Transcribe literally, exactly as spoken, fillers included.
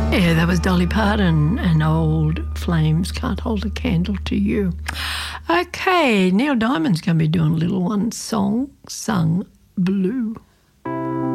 Yeah, that was Dolly Parton and Old Flames Can't Hold a Candle to You. Okay, Neil Diamond's going to be doing a little one song, Sung Blue.